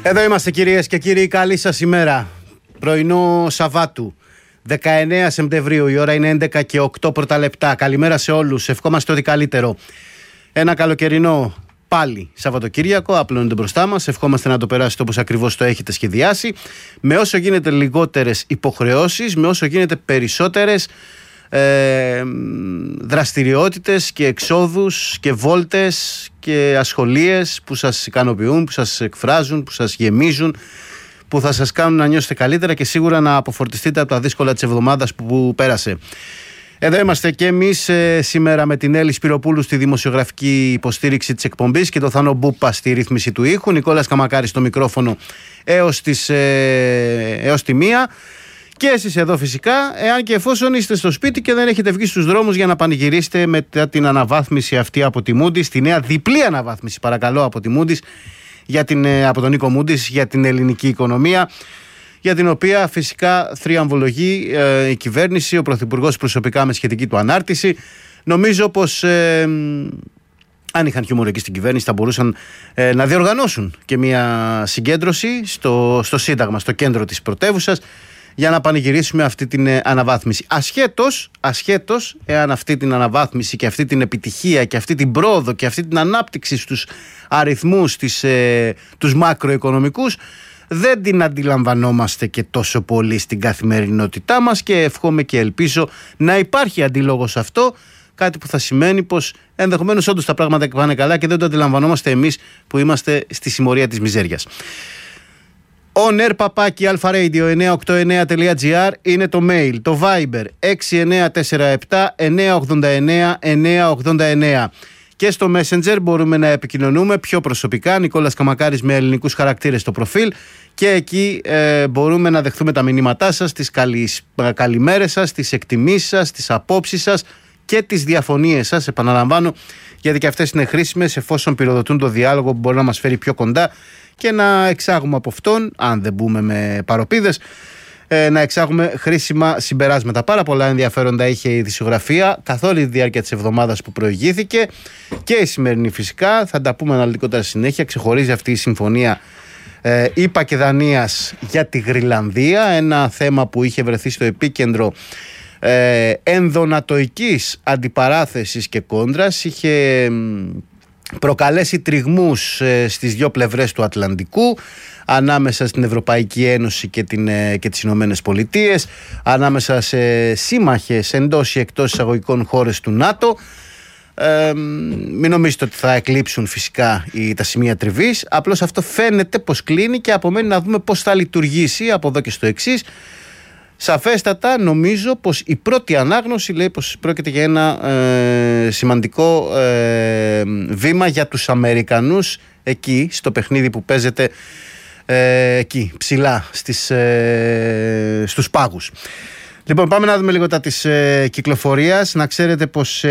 Εδώ είμαστε κυρίες και κύριοι, καλή σας ημέρα. Πρωινό Σαββάτου, 19 Σεπτεμβρίου, η ώρα είναι 11 και 8 πρώτα λεπτά. Καλημέρα σε όλους, ευχόμαστε ό,τι καλύτερο. Ένα καλοκαιρινό πάλι Σαββατοκύριακο απλώνεται μπροστά μας. Ευχόμαστε να το περάσετε όπως ακριβώς το έχετε σχεδιάσει, με όσο γίνεται λιγότερες υποχρεώσεις, με όσο γίνεται περισσότερες δραστηριότητες και εξόδους και βόλτες και ασχολίες που σας ικανοποιούν, που σας εκφράζουν, που σας γεμίζουν, που θα σας κάνουν να νιώσετε καλύτερα και σίγουρα να αποφορτιστείτε από τα δύσκολα της εβδομάδας που πέρασε. Εδώ είμαστε και εμείς σήμερα με την Έλλη Σπυροπούλου στη δημοσιογραφική υποστήριξη της εκπομπής και το Θάνο Μπούπα στη ρύθμιση του ήχου, Νικόλας Καμακάρης στο μικρόφωνο έως τη 1. Και εσείς εδώ φυσικά, εάν και εφόσον είστε στο σπίτι και δεν έχετε βγει στους δρόμους για να πανηγυρίσετε μετά την αναβάθμιση αυτή από τη Moody's, τη νέα διπλή αναβάθμιση παρακαλώ από τη Moody's, από τον Νίκο Μούντις για την ελληνική οικονομία, για την οποία φυσικά θριαμβολογεί η κυβέρνηση, ο Πρωθυπουργός προσωπικά με σχετική του ανάρτηση. Νομίζω πως αν είχαν χιούμορ εκεί στην κυβέρνηση θα μπορούσαν να διοργανώσουν και μια συγκέντρωση στο Σύνταγμα, στο κέντρο της πρωτεύουσας, για να πανηγυρίσουμε αυτή την αναβάθμιση. Ασχέτως εάν αυτή την αναβάθμιση και αυτή την επιτυχία και αυτή την πρόοδο και αυτή την ανάπτυξη στους αριθμούς τους μακροοικονομικούς δεν την αντιλαμβανόμαστε και τόσο πολύ στην καθημερινότητά μας, και εύχομαι και ελπίζω να υπάρχει αντίλογος αυτό, κάτι που θα σημαίνει πως ενδεχομένως όντως τα πράγματα πάνε καλά και δεν το αντιλαμβανόμαστε εμείς που είμαστε στη συμμορία της μιζέριας. onr@alpharadio989.gr είναι το mail, το Viber 6947-989-989, και στο Messenger μπορούμε να επικοινωνούμε πιο προσωπικά, Νικόλας Καμακάρης με ελληνικούς χαρακτήρες στο προφίλ, και εκεί μπορούμε να δεχθούμε τα μηνύματά σας, τις καλημέρες σας, τις εκτιμήσεις σας, τις απόψεις σας και τις διαφωνίες σας, επαναλαμβάνω, γιατί και αυτές είναι χρήσιμες εφόσον πυροδοτούν το διάλογο που μπορεί να μας φέρει πιο κοντά και να εξάγουμε από αυτόν, αν δεν μπούμε με παροπίδες, να εξάγουμε χρήσιμα συμπεράσματα. Πάρα πολλά ενδιαφέροντα είχε η ειδησιογραφία καθ' όλη τη διάρκεια της εβδομάδας που προηγήθηκε, και η σημερινή φυσικά. Θα τα πούμε αναλυτικότερα συνέχεια. Ξεχωρίζει αυτή η συμφωνία ΗΠΑ και Δανίας για τη Γροιλανδία, ένα θέμα που είχε βρεθεί στο επίκεντρο ενδονατοικής αντιπαράθεσης και κόντρας. Είχε προκαλέσει τριγμούς στις δύο πλευρές του Ατλαντικού, ανάμεσα στην Ευρωπαϊκή Ένωση και τις Ηνωμένες Πολιτείες, ανάμεσα σε σύμμαχες εντός ή εκτός εισαγωγικών χώρες του ΝΑΤΟ. Μην νομίζετε ότι θα εκλείψουν φυσικά τα σημεία τριβής, απλώς αυτό φαίνεται πως κλείνει και απομένει να δούμε πώς θα λειτουργήσει από εδώ και στο εξής. Σαφέστατα νομίζω πως η πρώτη ανάγνωση λέει πως πρόκειται για ένα σημαντικό βήμα για τους Αμερικανούς εκεί στο παιχνίδι που παίζεται εκεί ψηλά στους πάγους. Λοιπόν, πάμε να δούμε λίγο τα της κυκλοφορίας. Να ξέρετε πως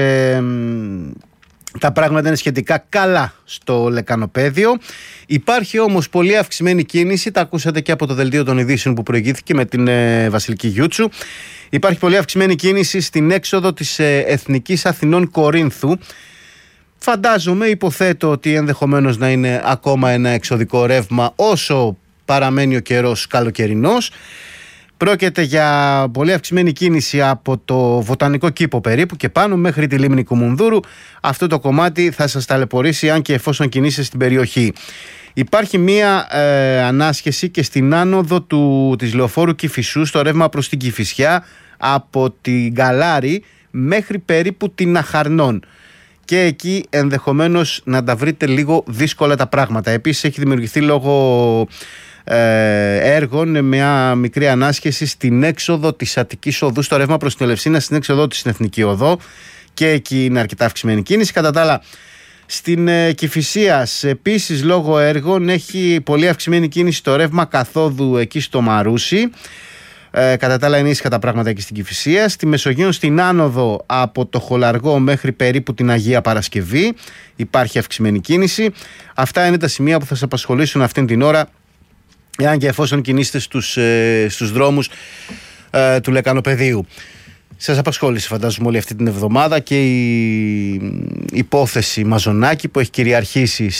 τα πράγματα είναι σχετικά καλά στο λεκανοπέδιο. Υπάρχει όμως πολύ αυξημένη κίνηση, τα ακούσατε και από το δελτίο των ειδήσεων που προηγήθηκε με την Βασιλική Γιούτσου. Υπάρχει πολύ αυξημένη κίνηση στην έξοδο της Εθνικής Αθηνών Κορίνθου. Φαντάζομαι, υποθέτω ότι ενδεχομένως να είναι ακόμα ένα εξωδικό ρεύμα όσο παραμένει ο καιρός καλοκαιρινός. Πρόκειται για πολύ αυξημένη κίνηση από το Βοτανικό Κήπο περίπου και πάνω μέχρι τη λίμνη Κουμουνδούρου. Αυτό το κομμάτι θα σας ταλαιπωρήσει αν και εφόσον κινήσετε στην περιοχή. Υπάρχει μία ανάσχεση και στην άνοδο της λεωφόρου Κηφισού στο ρεύμα προς την Κηφισιά από την Γκαλάρη μέχρι περίπου την Αχαρνών. Και εκεί ενδεχομένως να τα βρείτε λίγο δύσκολα τα πράγματα. Επίσης έχει δημιουργηθεί λόγω έργων μια μικρή ανάσχεση στην έξοδο της Αττικής Οδού στο ρεύμα προς την Ελευσίνα, στην έξοδο της Εθνική Οδό, και εκεί είναι αρκετά αυξημένη κίνηση. Κατά τα άλλα, στην Κηφισίας επίσης λόγω έργων έχει πολύ αυξημένη κίνηση στο ρεύμα καθόδου εκεί στο Μαρούσι. Κατά τα άλλα είναι ήσυχα τα πράγματα εκεί στην Κηφισία. Στη Μεσογείο στην άνοδο από το Χολαργό μέχρι περίπου την Αγία Παρασκευή υπάρχει αυξημένη κίνηση. Αυτά είναι τα σημεία που θα σας απασχολήσουν αυτήν την ώρα, εάν και εφόσον κινήσετε στους δρόμους του λεκανοπεδίου. Σας απασχόλησε φαντάζομαι όλη αυτή την εβδομάδα και η υπόθεση Μαζονάκη που έχει κυριαρχήσει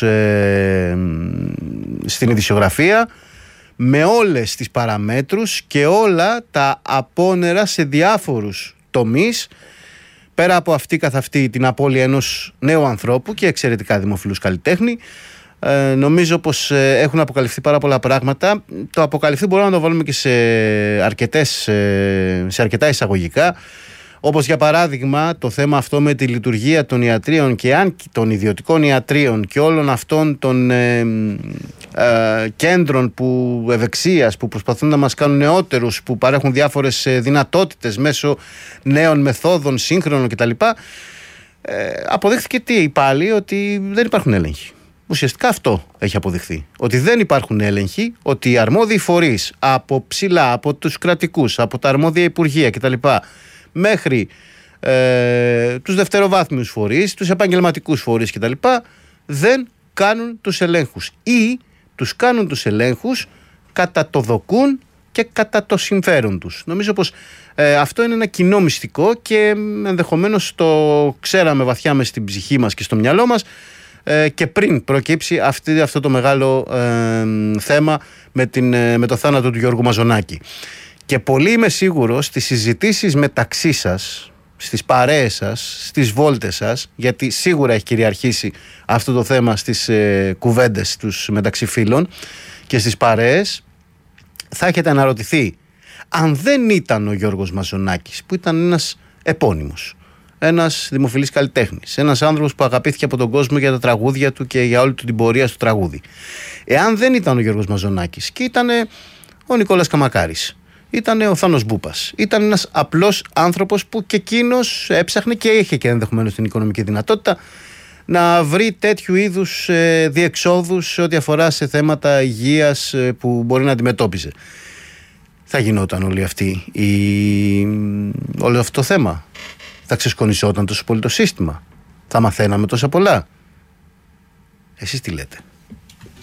στην ειδησιογραφία, με όλες τις παραμέτρους και όλα τα απόνερα σε διάφορους τομείς, πέρα από αυτή καθ' αυτή την απώλεια ενός νέου ανθρώπου και εξαιρετικά δημοφιλούς καλλιτέχνη. Νομίζω πως έχουν αποκαλυφθεί πάρα πολλά πράγματα. Το αποκαλυφθεί μπορούμε να το βάλουμε και σε αρκετά εισαγωγικά, όπως για παράδειγμα το θέμα αυτό με τη λειτουργία των ιατρίων και των ιδιωτικών ιατρίων και όλων αυτών των κέντρων ευεξίας που προσπαθούν να μας κάνουν νεότερους, που παρέχουν διάφορες δυνατότητες μέσω νέων μεθόδων, σύγχρονων κτλ. Αποδείχθηκε πάλι ότι δεν υπάρχουν έλεγχοι. Ουσιαστικά αυτό έχει αποδειχθεί. Ότι δεν υπάρχουν έλεγχοι, ότι οι αρμόδιοι φορείς από ψηλά, από τους κρατικούς, από τα αρμόδια υπουργεία κτλ. Μέχρι τους δευτεροβάθμιους φορείς, τους επαγγελματικούς φορείς κτλ. Δεν κάνουν τους ελέγχους ή τους κάνουν τους ελέγχους κατά το δοκούν και κατά το συμφέρον τους. Νομίζω πως αυτό είναι ένα κοινό μυστικό και ενδεχομένως το ξέραμε βαθιά μες στην ψυχή μας και στο μυαλό μας και πριν προκύψει αυτό το μεγάλο θέμα με το θάνατο του Γιώργου Μαζονάκη. Και πολύ είμαι σίγουρος στις συζητήσεις μεταξύ σας, στις παρέες σας, στις βόλτες σας, γιατί σίγουρα έχει κυριαρχήσει αυτό το θέμα στις κουβέντες τους μεταξύ φίλων και στις παρέες, θα έχετε αναρωτηθεί, αν δεν ήταν ο Γιώργος Μαζονάκης, που ήταν ένας επώνυμος, ένας δημοφιλής καλλιτέχνης, ένας άνθρωπος που αγαπήθηκε από τον κόσμο για τα τραγούδια του και για όλη του την πορεία στο τραγούδι, εάν δεν ήταν ο Γιώργος Μαζονάκης και ήταν ο Νικόλας Καμακάρης, ήταν ο Θάνος Μπούπας, ήταν ένας απλός άνθρωπος που και εκείνος έψαχνε και είχε και ενδεχομένως την οικονομική δυνατότητα να βρει τέτοιου είδους διεξόδους σε ό,τι αφορά σε θέματα υγείας που μπορεί να αντιμετώπιζε. Θα γινόταν όλο αυτό το θέμα? Θα ξεσκονισόταν τόσο πολύ το σύστημα? Θα μαθαίναμε τόσα πολλά? Εσείς τι λέτε?